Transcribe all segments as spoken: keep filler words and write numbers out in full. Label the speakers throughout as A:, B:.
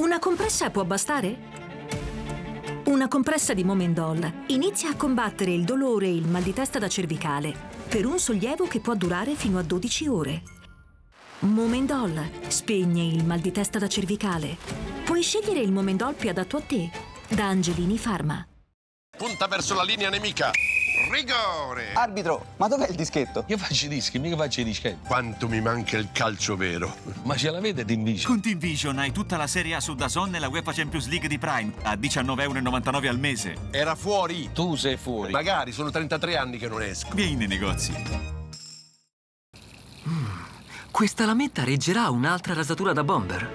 A: Una compressa può bastare? Una compressa di Momendol inizia a combattere il dolore e il mal di testa da cervicale per un sollievo che può durare fino a dodici ore. Momendol spegne il mal di testa da cervicale. Puoi scegliere il Momendol più adatto a te da Angelini Pharma.
B: Punta verso la linea nemica. Rigore!
C: Arbitro, ma dov'è il dischetto?
D: Io faccio i dischi, mica faccio i dischetti.
B: Quanto mi manca il calcio vero.
D: Ma ce l'avete Team Vision?
E: Con Team Vision hai tutta la Serie A su DAZN e la UEFA Champions League di Prime a diciannove e novantanove euro al mese.
B: Era fuori.
D: Tu sei fuori.
B: Magari, sono trentatré anni che non esco.
E: Vieni nei negozi.
F: Mm, questa lametta reggerà un'altra rasatura da bomber.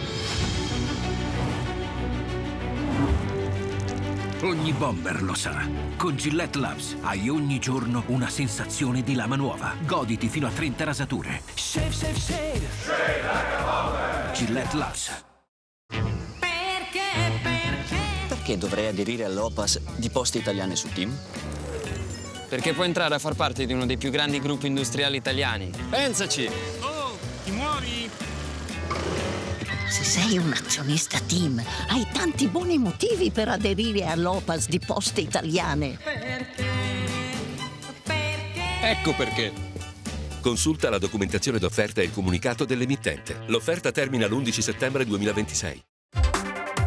G: Ogni bomber lo sa. Con Gillette Labs hai ogni giorno una sensazione di lama nuova. Goditi fino a trenta rasature. Shave, shave, shave. Shave like a bomber. Gillette Labs.
H: Perché, perché?
I: Perché dovrei aderire all'O P A S di Poste Italiane su Team?
J: Perché puoi entrare a far parte di uno dei più grandi gruppi industriali italiani. Pensaci!
E: Oh, ti muovi?
H: Se sei un azionista Team, hai tanti buoni motivi per aderire all'O P A S di Poste Italiane.
K: Perché? Perché?
L: Ecco perché. Consulta la documentazione d'offerta e il comunicato dell'emittente. L'offerta termina l'undici settembre duemilaventisei.